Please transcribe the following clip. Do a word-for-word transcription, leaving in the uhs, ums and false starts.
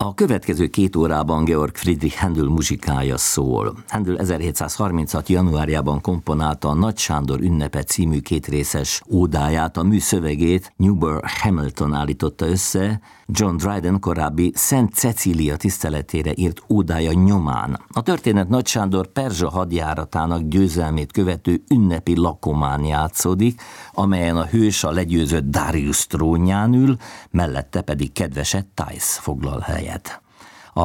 A következő két órában Georg Friedrich Händel muzsikája szól. Händel ezerhétszázharminchat. januárjában komponálta a Nagy Sándor ünnepe című kétrészes ódáját, a mű szövegét Newburgh Hamilton állította össze, John Dryden korábbi Szent Cecília tiszteletére írt ódája nyomán. A történet Nagy Sándor perzsa hadjáratának győzelmét követő ünnepi lakomán játszódik, amelyen a hős a legyőzött Darius trónján ül, mellette pedig kedvese Thais foglal helyet.